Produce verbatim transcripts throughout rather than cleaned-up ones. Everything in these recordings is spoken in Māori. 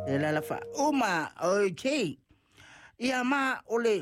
E la la fa uma okay. Ia ma ole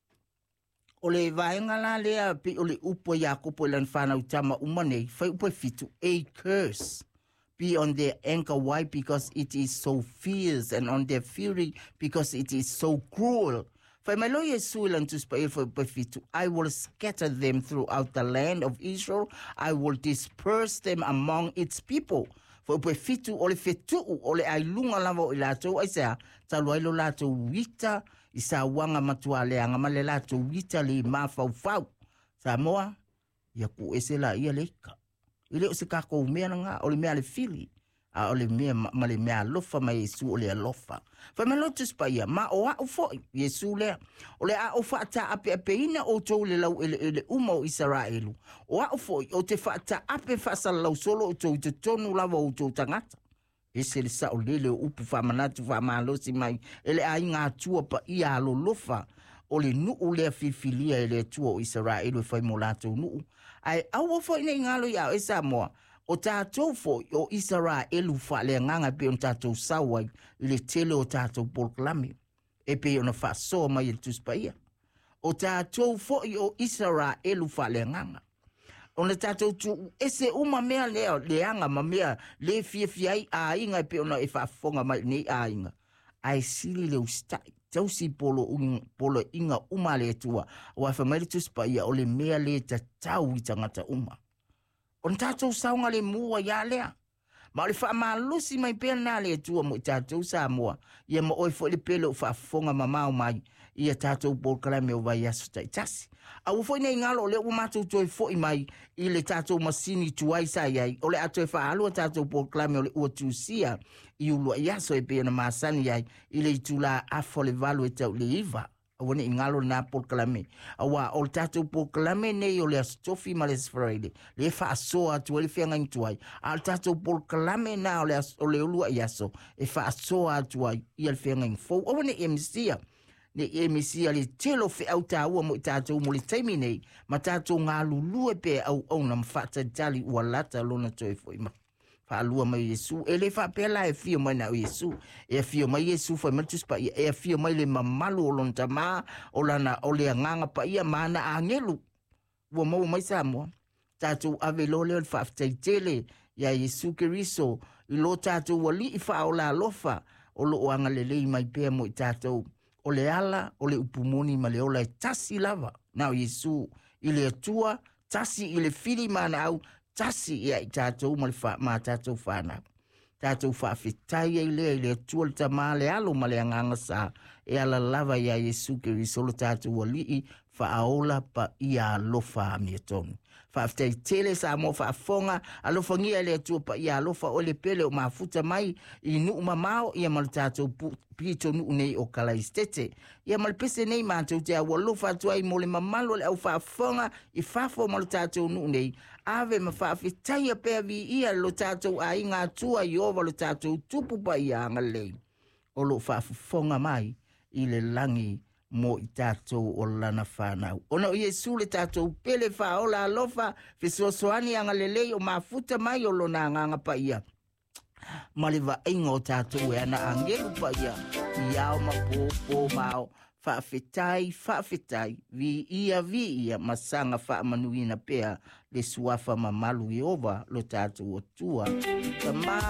ole vaenga la lea pi ole upo ya kupo lan fana utama umane fai upo fitu a curse be on their anger. Why? Because it is so fierce, and on their fury because it is so cruel. For my lawyer Sulan to spare for Befitu, I will scatter them throughout the land of Israel. I will disperse them among its people. For Befitu ole fetu ole ailunga lava ilato isa taluailo lato wita isa wanga matuale anga malelato wita li mafau fau Samoa ya ku esela ia leka ile usikako umea nga ole mea le fili a ole mea male mea lofa ma Yesu ole lofa fa me lotus pa ia ma o a fo Yesu le ole a o fa ta ape ape ina o to le lau ele ele umo Israelu o a fo o te fa ta ape fa sa lau solo o to te tonu lava o to tangata ese le sa ole le upu fa manatu fa malosi mai ele a inga tua pa ia lo lofa ole nu ole fifilia ele tua o Israelu fa molato nu ai au fo ina ngalo ya esa mo o tatou fo o Israelu fa le nganga pe on tatou sawa le tele o tatou proclame e pe ona fa so mai tu spaia o tatou fo o Israelu fa le nganga ona tatou tu ese uma mea le le anga ma mea le fie fie a inga pe ona e fa fonga mai ni a inga ai sili le ustai tau si polo un polo inga uma le tua wa fa mai tu spaia o le mea le tatau i tangata uma on tatou saunga le mua ya lea. Ma le wha malusi mai pēna le tua mo tatou sa mua. Ia mo oi fo le pelo wha fonga mamau mai. Ia tatou polkalame o vai aso tai tasi. A ufo ina ingalo le umatou toi fo i mai. I le tatou masini tuai sa iai. O le ato e wha alua tatou polkalame o le ua tusia. I ulua iaso e pēna maasani iai. I le itula afo le valu e tau le iva. Wane ingalo na polkalame awa o tatou polkalame nei o le astofi ma le sfraile le fa asoa tu le fianga intuai al tatou polkalame na o le o le ulua iaso e fa asoa tu ai i le fianga info o wane emisia ne emisia le telo fe au taua mo tatou mo le taimi nei ma tatou ngā lulue pe au au na mfata tali ua lata lona toi foi ma alua mai Yesu ele fa pela e fio mai na Yesu e fio mai Yesu fa matus pa e fio mai le mamalu lon tama o lana o le nganga pa ia mana angelu wo mo mai samo tatu ave lo le fa tele ya Yesu Kristo lo tatu wali fa o la lofa o lo anga le le mai pe mo tatu o le ala o le upumoni ma le o la tasi lava na Yesu ile tua tasi ile fili mana au tasi ia i tātou ma le wha, ma tātou whānau. Tātou wha whitai e lea i lea tua le tamā le alo ma le anganga sā e ala lava ia Yesu Kristo lo tātou alii whaaola pa ia alofa a mea tonu. Whaaftai tele sa mo whaafonga alofa ngia lea tua pa ia alofa o le pele o mafuta mai i nuu mamao ia mal tātou pito nuu nei o kalaistete. Ia mal pese nei mātou te awa lofa tuai mo le mamalo le au whaafonga i whafo mal tātou nuu nei. Ave ma whaafetai a pea vi ia lo tātou a inga tua i ova lo tātou tupu pa ia anga lei. O lo whaafonga mai i le langi mo i tātou o lana whanau. Ona o Yesu le tātou pele whaola alofa, fesoasoani anga lelei o mafuta mai o lona nganga pa ia. Maliva ingo tātou e ana angelu pa ia, i au ma po po mao, whaafetai, whaafetai, vi ia vi ia, masanga whaamanuina pea, le suafa mamalu i ova, lo tātou o tua. Tama